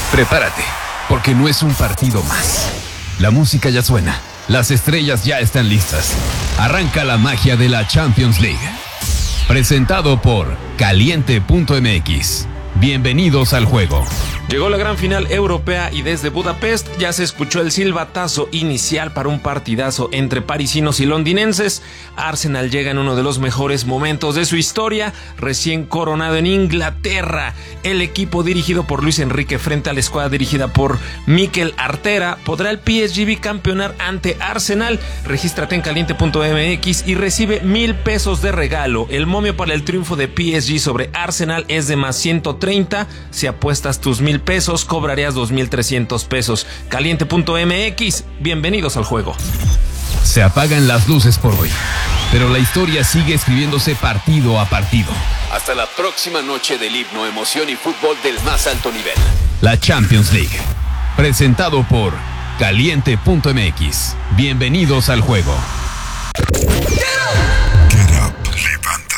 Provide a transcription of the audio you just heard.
Prepárate, porque no es un partido más. La música ya suena, las estrellas ya están listas. Arranca la magia de la Champions League. Presentado por Caliente.mx. Bienvenidos al juego. Llegó la gran final europea y desde Budapest ya se escuchó el silbatazo inicial para un partidazo entre parisinos y londinenses. Arsenal llega en uno de los mejores momentos de su historia, recién coronado en Inglaterra. El equipo dirigido por Luis Enrique frente a la escuadra dirigida por Mikel Arteta. ¿Podrá el PSG bicampeonar ante Arsenal? Regístrate en Caliente.mx y recibe 1,000 pesos de regalo. El momio para el triunfo de PSG sobre Arsenal es de más 130. Si apuestas tus 1,000 pesos, cobrarías 2,300 pesos. Caliente.mx, bienvenidos al juego. Se apagan las luces por hoy, pero la historia sigue escribiéndose partido a partido. Hasta la próxima noche del himno, emoción y fútbol del más alto nivel. La Champions League. Presentado por Caliente.mx. Bienvenidos al juego.